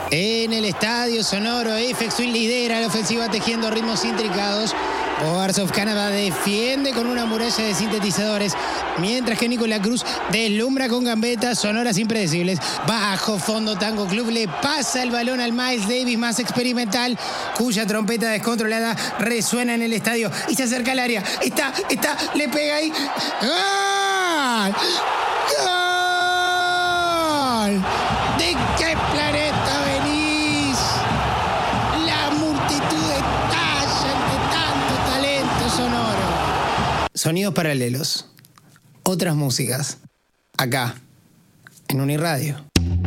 En el estadio sonoro, FX Twin lidera la ofensiva tejiendo ritmos intricados. Boards of Canada defiende con una muralla de sintetizadores, mientras que Nicolás Cruz deslumbra con gambetas sonoras impredecibles. Bajo fondo, Tango Club le pasa el balón al Miles Davis más experimental, cuya trompeta descontrolada resuena en el estadio y se acerca al área. Está, le pega ahí. ¡Gol! ¡Gol! ¿De qué planeta venís? La multitud estalla ante tanto talento sonoro. Sonidos paralelos. Otras músicas. Acá, en Uniradio.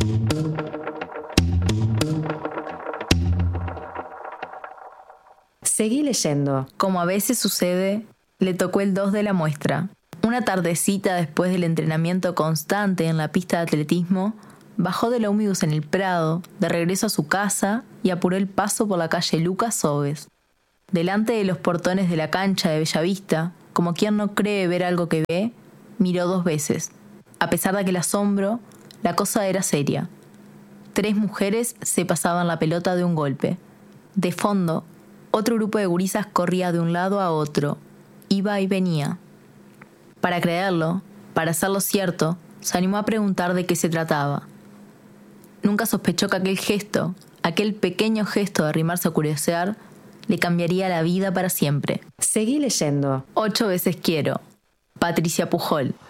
Seguí leyendo. Como a veces sucede, le tocó el 2 de la muestra. Una tardecita después del entrenamiento constante en la pista de atletismo, bajó del ómnibus en el Prado, de regreso a su casa, y apuró el paso por la calle Lucas Soves. Delante de los portones de la cancha de Bellavista, como quien no cree ver algo que ve, miró 2 veces. A pesar de aquel asombro, la cosa era seria. 3 mujeres se pasaban la pelota de un golpe. De fondo, otro grupo de gurisas corría de un lado a otro, iba y venía. Para creerlo, para hacerlo cierto, se animó a preguntar de qué se trataba. Nunca sospechó que aquel pequeño gesto de arrimarse a curiosear, le cambiaría la vida para siempre. Seguí leyendo. 8 veces quiero. Patricia Pujol.